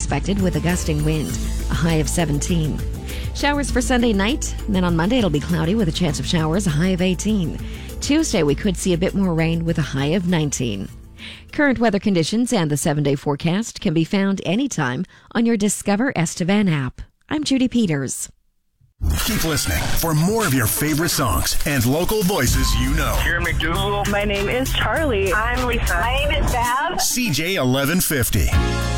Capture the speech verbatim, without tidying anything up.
expected with a gusting wind, a high of seventeen. Showers for Sunday night, and then on Monday it'll be cloudy with a chance of showers, a high of eighteen. Tuesday we could see a bit more rain with a high of nineteen. Current weather conditions and the seven-day forecast can be found anytime on your Discover Estevan app. I'm Judy Peters. Keep listening for more of your favorite songs and local voices you know. Jerry McDougal. My name is Charlie. I'm Lisa. My name is Bev. C J eleven fifty.